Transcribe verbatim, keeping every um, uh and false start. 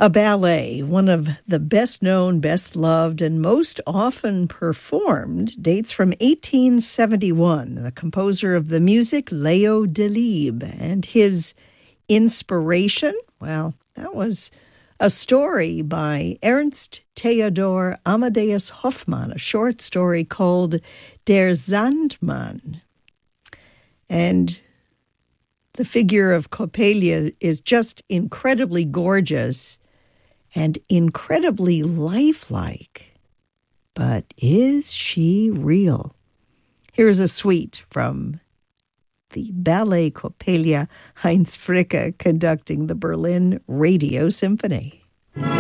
A ballet, one of the best known, best loved, and most often performed, dates from eighteen seventy-one. The composer of the music, Leo Delibes, and his inspiration, well, that was a story by Ernst Theodor Amadeus Hoffmann, a short story called Der Sandmann. And the figure of Coppelia is just incredibly gorgeous and incredibly lifelike. But is she real? Here's a suite from the Ballet Coppelia, Heinz Fricke conducting the Berlin Radio Symphony.